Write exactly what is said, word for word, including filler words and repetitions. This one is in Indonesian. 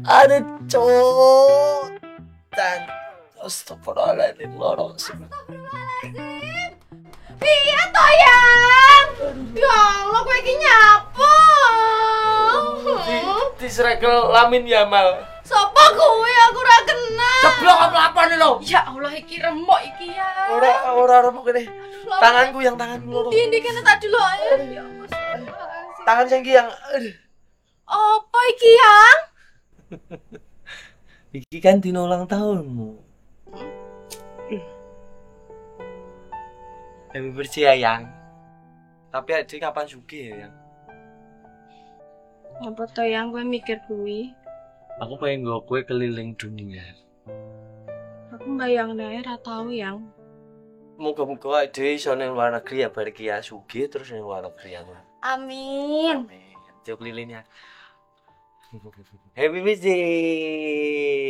Ada cok. Dan astagfirullahaladzim loro. Astagfirullahaladzim. Piye to yang? Ya Allah kowe iki nyapa? Di disrekel Lamin Yamal. Sopo kuwi aku ora kenal. Ceblok apa-apa nih lo? Ya Allah iki remuk iki ya. Ora ora remuk ini. Tanganku yang tangan loro. Di ndi kene tak delok ya. Ya Allah. Tangan sing iki yang aduh. Apa iki yang? Iki kan dino ulang tahunmu. Happy birthday ya, Yang. Tapi adik kapan sugih ya, Yang? Apa to yang gue mikir kuwi? Aku pengen nggo kowe keliling dunia. Aku mbayang ae ra tau yang. Muga-muga adik iso ning luar negeri ya bar iki ya sugih terus ning luar negeri ya. Amin. Amin. Tiup lilinnya. Happy birthday.